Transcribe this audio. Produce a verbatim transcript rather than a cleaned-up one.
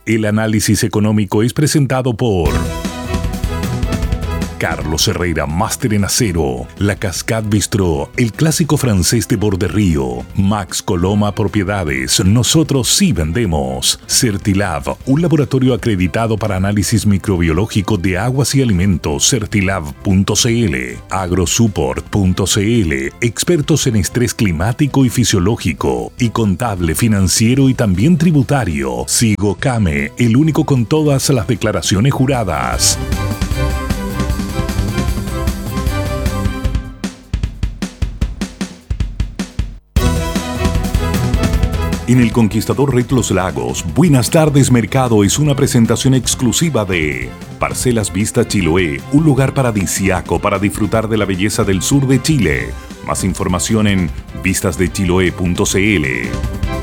El análisis económico es presentado por Carlos Herrera, máster en acero, La Cascade Bistro, el clásico francés de Borderrío, Max Coloma Propiedades, nosotros sí vendemos. Certilab, un laboratorio acreditado para análisis microbiológico de aguas y alimentos, certilab punto c l, agrosupport punto c l, expertos en estrés climático y fisiológico, y contable, financiero y también tributario. Sigocame, el único con todas las declaraciones juradas. En el Conquistador Red Los Lagos, Buenas Tardes Mercado es una presentación exclusiva de Parcelas Vista Chiloé, un lugar paradisiaco para disfrutar de la belleza del sur de Chile. Más información en vistas de chiloé punto c l.